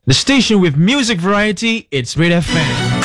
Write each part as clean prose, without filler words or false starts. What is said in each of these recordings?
The station with music variety, it's Red FM.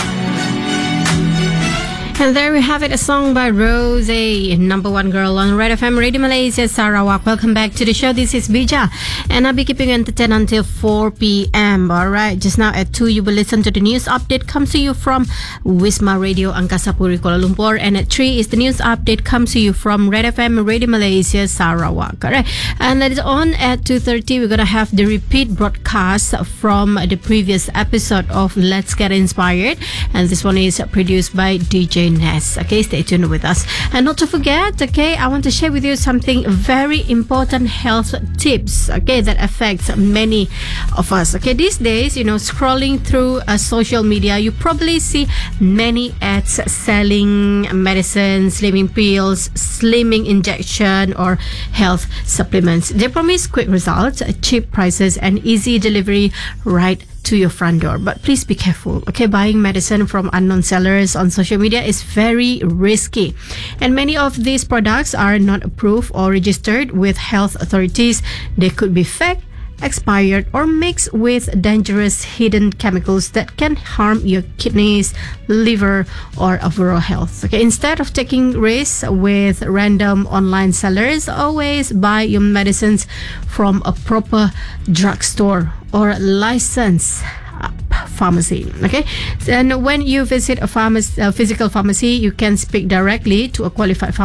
And there we have it, a song by Rose, number one girl on Red FM Radio Malaysia, Sarawak. Welcome back to the show. This is Bija, and I'll be keeping you entertained until 4 p.m. Alright, just now at 2 you will listen to the news update, comes to you from Wisma Radio Angkasa Puri, Kuala Lumpur. And at 3 is the news update, comes to you from Red FM Radio Malaysia, Sarawak. Alright, and later on at 2:30 we're gonna have the repeat broadcast from the previous episode of Let's Get Inspired, and this one is produced by DJ Ness. Okay, stay tuned with us. And not to forget, okay, I want to share with you something very important, health tips, okay, that affects many of us. Okay, these days, scrolling through social media, you probably see many ads selling medicine, slimming pills, slimming injection, or health supplements. They promise quick results, cheap prices, and easy delivery right to your front door. But please be careful, okay? Buying medicine from unknown sellers on social media is very risky, and many of these products are not approved or registered with health authorities. They could be fake, expired, or mixed with dangerous hidden chemicals that can harm your kidneys, liver, or overall health. Okay, instead of taking risks with random online sellers, always buy your medicines from a proper drugstore or licensed pharmacy. Okay, and when you visit a physical pharmacy, you can speak directly to a qualified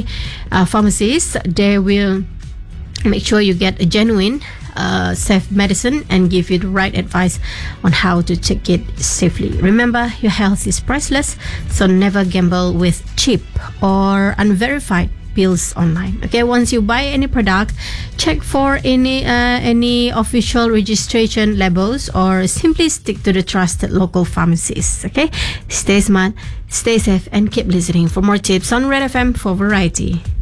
pharmacist. They will make sure you get a genuine safe medicine and give you the right advice on how to take it safely. Remember, your health is priceless, so never gamble with cheap or unverified pills online. Okay, once you buy any product, check for any official registration labels, or simply stick to the trusted local pharmacies. Okay, stay smart, stay safe, and keep listening for more tips on Red FM for variety.